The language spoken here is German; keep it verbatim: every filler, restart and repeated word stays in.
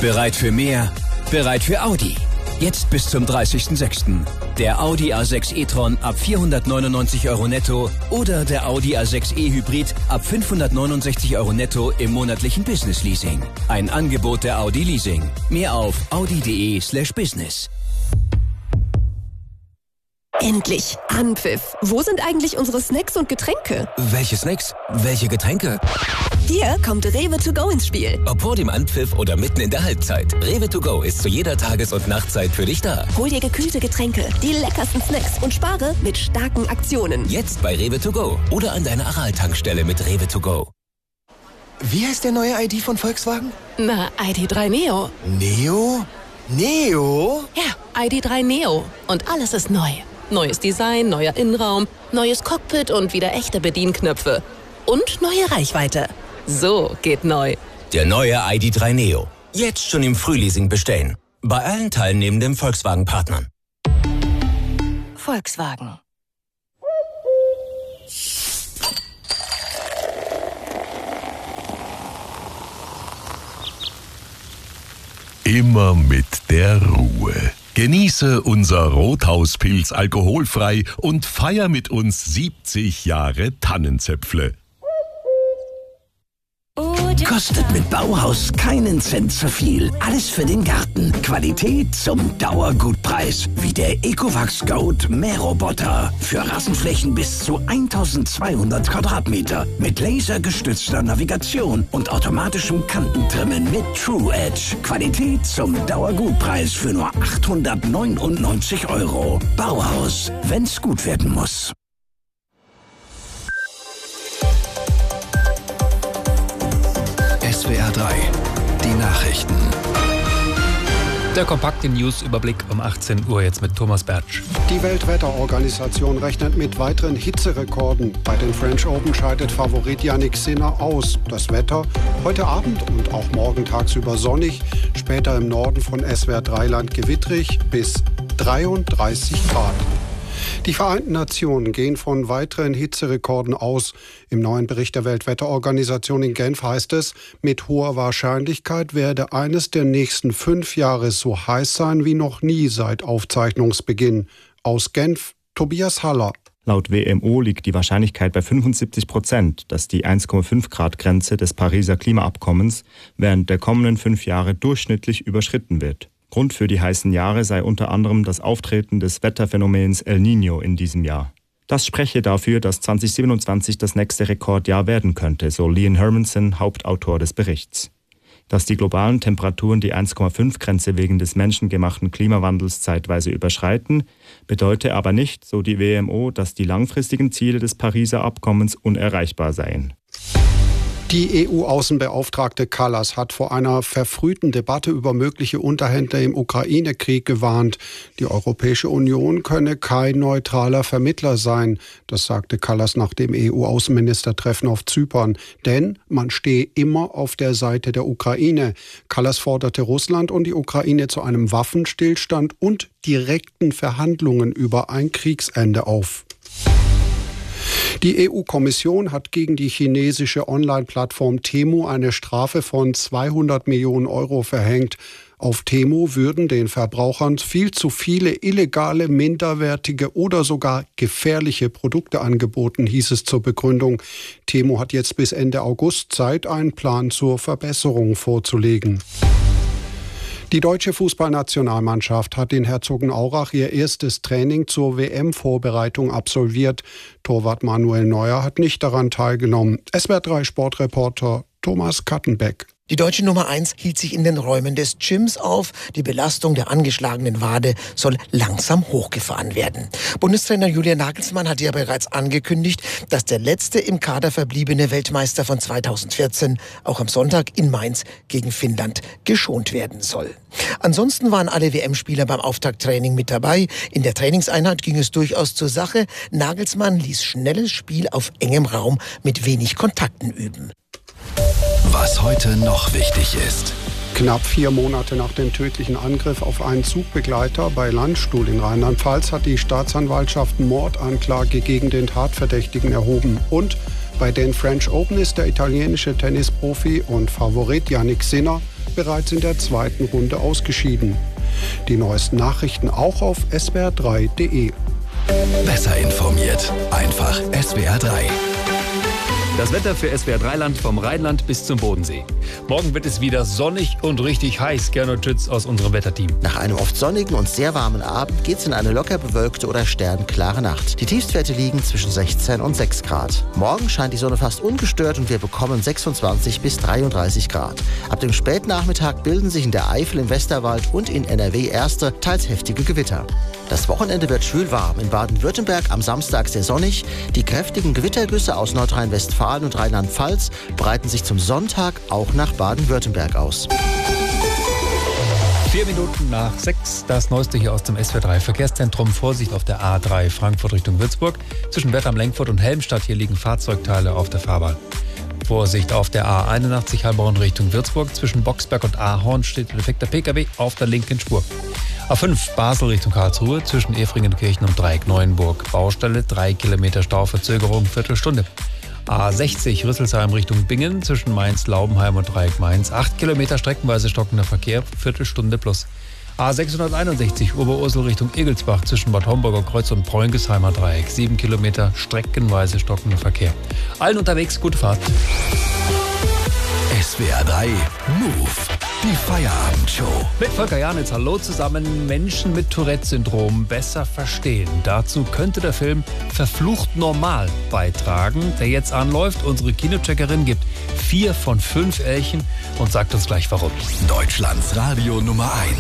Bereit für mehr? Bereit für Audi. Jetzt bis zum dreißigsten sechsten Der Audi A sechs e-tron ab vierhundertneunundneunzig Euro netto oder der Audi A sechs e-Hybrid ab fünfhundertneunundsechzig Euro netto im monatlichen Business Leasing. Ein Angebot der Audi Leasing. Mehr auf audi.de slash business. Endlich! Anpfiff! Wo sind eigentlich unsere Snacks und Getränke? Welche Snacks? Welche Getränke? Hier kommt Rewe to go ins Spiel. Ob vor dem Anpfiff oder mitten in der Halbzeit. Rewe to go ist zu jeder Tages- und Nachtzeit für dich da. Hol dir gekühlte Getränke, die leckersten Snacks und spare mit starken Aktionen. Jetzt bei Rewe to go oder an deiner Aral-Tankstelle mit Rewe to go. Wie heißt der neue I D von Volkswagen? Na, I D drei Neo. Neo? Neo? Ja, I D drei Neo. Und alles ist neu. Neues Design, neuer Innenraum, neues Cockpit und wieder echte Bedienknöpfe. Und neue Reichweite. So geht neu. Der neue I D drei Neo. Jetzt schon im Frühleasing bestellen. Bei allen teilnehmenden Volkswagen-Partnern. Volkswagen. Immer mit der Ruhe. Genieße unser Rothauspilz alkoholfrei und feier mit uns siebzig Jahre Tannenzäpfle. Kostet mit Bauhaus keinen Cent zu viel. Alles für den Garten. Qualität zum Dauergutpreis. Wie der Ecovacs Goat Mähroboter. Für Rasenflächen bis zu eintausendzweihundert Quadratmeter. Mit lasergestützter Navigation und automatischem Kantentrimmen mit True Edge. Qualität zum Dauergutpreis für nur achthundertneunundneunzig Euro. Bauhaus, wenn's gut werden muss. S W R drei, die Nachrichten. Der kompakte News-Überblick um achtzehn Uhr jetzt mit Thomas Bertsch. Die Weltwetterorganisation rechnet mit weiteren Hitzerekorden. Bei den French Open scheidet Favorit Jannik Sinner aus. Das Wetter heute Abend und auch morgen tagsüber sonnig, später im Norden von S W R drei Land gewittrig bis dreiunddreißig Grad. Die Vereinten Nationen gehen von weiteren Hitzerekorden aus. Im neuen Bericht der Weltwetterorganisation in Genf heißt es, mit hoher Wahrscheinlichkeit werde eines der nächsten fünf Jahre so heiß sein wie noch nie seit Aufzeichnungsbeginn. Aus Genf, Tobias Haller. Laut W M O liegt die Wahrscheinlichkeit bei fünfundsiebzig Prozent, dass die eins Komma fünf Grad Grenze des Pariser Klimaabkommens während der kommenden fünf Jahre durchschnittlich überschritten wird. Grund für die heißen Jahre sei unter anderem das Auftreten des Wetterphänomens El Niño in diesem Jahr. Das spreche dafür, dass zwanzig siebenundzwanzig das nächste Rekordjahr werden könnte, so Lian Hermanson, Hauptautor des Berichts. Dass die globalen Temperaturen die eins Komma fünf Grenze wegen des menschengemachten Klimawandels zeitweise überschreiten, bedeute aber nicht, so die W M O, dass die langfristigen Ziele des Pariser Abkommens unerreichbar seien. Die E U-Außenbeauftragte Kallas hat vor einer verfrühten Debatte über mögliche Unterhändler im Ukraine-Krieg gewarnt. Die Europäische Union könne kein neutraler Vermittler sein. Das sagte Kallas nach dem E U-Außenministertreffen auf Zypern. Denn man stehe immer auf der Seite der Ukraine. Kallas forderte Russland und die Ukraine zu einem Waffenstillstand und direkten Verhandlungen über ein Kriegsende auf. Die E U-Kommission hat gegen die chinesische Online-Plattform Temu eine Strafe von zweihundert Millionen Euro verhängt. Auf Temu würden den Verbrauchern viel zu viele illegale, minderwertige oder sogar gefährliche Produkte angeboten, hieß es zur Begründung. Temu hat jetzt bis Ende August Zeit, einen Plan zur Verbesserung vorzulegen. Die deutsche Fußballnationalmannschaft hat in Herzogenaurach ihr erstes Training zur W M-Vorbereitung absolviert. Torwart Manuel Neuer hat nicht daran teilgenommen. S W R drei Sportreporter Thomas Kattenbeck. Die deutsche Nummer eins hielt sich in den Räumen des Gyms auf. Die Belastung der angeschlagenen Wade soll langsam hochgefahren werden. Bundestrainer Julian Nagelsmann hat ja bereits angekündigt, dass der letzte im Kader verbliebene Weltmeister von zweitausendvierzehn auch am Sonntag in Mainz gegen Finnland geschont werden soll. Ansonsten waren alle W M-Spieler beim Auftakttraining mit dabei. In der Trainingseinheit ging es durchaus zur Sache. Nagelsmann ließ schnelles Spiel auf engem Raum mit wenig Kontakten üben. Was heute noch wichtig ist. Knapp vier Monate nach dem tödlichen Angriff auf einen Zugbegleiter bei Landstuhl in Rheinland-Pfalz hat die Staatsanwaltschaft Mordanklage gegen den Tatverdächtigen erhoben. Und bei den French Open ist der italienische Tennisprofi und Favorit Jannik Sinner bereits in der zweiten Runde ausgeschieden. Die neuesten Nachrichten auch auf S W R drei punkt de. Besser informiert. Einfach S W R drei. Das Wetter für S W R drei Land vom Rheinland bis zum Bodensee. Morgen wird es wieder sonnig und richtig heiß. Gernot Schütz aus unserem Wetterteam. Nach einem oft sonnigen und sehr warmen Abend geht's in eine locker bewölkte oder sternklare Nacht. Die Tiefstwerte liegen zwischen sechzehn und sechs Grad. Morgen scheint die Sonne fast ungestört und wir bekommen sechsundzwanzig bis dreiunddreißig Grad. Ab dem Spätnachmittag bilden sich in der Eifel, im Westerwald und in N R W erste, teils heftige Gewitter. Das Wochenende wird schwül warm. In Baden-Württemberg am Samstag sehr sonnig. Die kräftigen Gewittergüsse aus Nordrhein-Westfalen und Rheinland-Pfalz breiten sich zum Sonntag auch nach Baden-Württemberg aus. Vier Minuten nach sechs, das Neueste hier aus dem S W R drei Verkehrszentrum. Vorsicht auf der A drei Frankfurt Richtung Würzburg. Zwischen Wert am Lenkfurt und Helmstadt, hier liegen Fahrzeugteile auf der Fahrbahn. Vorsicht auf der A einundachtzig Heilbronn Richtung Würzburg. Zwischen Boxberg und Ahorn steht ein defekter Pkw auf der linken Spur. A fünf Basel Richtung Karlsruhe, zwischen Efringenkirchen und Dreieck Neuenburg. Baustelle, drei Kilometer Stauverzögerung, Viertelstunde. A sechzig Rüsselsheim Richtung Bingen, zwischen Mainz-Laubenheim und Dreieck Mainz. acht Kilometer streckenweise stockender Verkehr, Viertelstunde plus. A sechshunderteinundsechzig Oberursel Richtung Egelsbach, zwischen Bad Homburger Kreuz und Preungesheimer Dreieck. sieben Kilometer streckenweise stockender Verkehr. Allen unterwegs, gute Fahrt. S W R drei Move. Die Feierabendshow. Mit Volker Janitz, hallo zusammen. Menschen mit Tourette-Syndrom besser verstehen. Dazu könnte der Film Verflucht normal beitragen, der jetzt anläuft. Unsere Kinocheckerin gibt vier von fünf Elchen und sagt uns gleich warum. Deutschlands Radio Nummer eins.